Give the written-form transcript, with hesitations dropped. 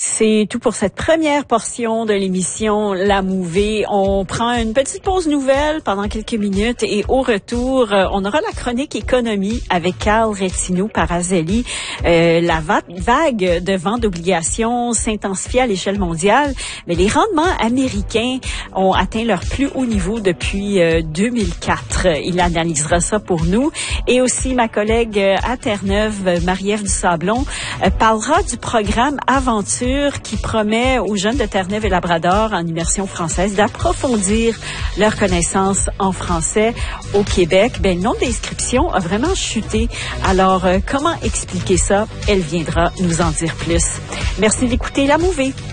C'est tout pour cette première portion de l'émission La Mouvée. On prend une petite pause nouvelle pendant quelques minutes et au retour, on aura la chronique économie avec Carl Retino-Parazelli. La vague de vente d'obligations s'intensifie à l'échelle mondiale, mais les rendements américains ont atteint leur plus haut niveau depuis 2004. Il analysera ça pour nous. Et aussi, ma collègue à Terre-Neuve, Marie-Ève Dusablon, parlera du programme Aventure qui promet aux jeunes de Terre-Neuve et Labrador en immersion française d'approfondir leurs connaissances en français au Québec. Le nombre d'inscriptions a vraiment chuté. Alors, comment expliquer ça? Elle viendra nous en dire plus. Merci d'écouter La Mouvée.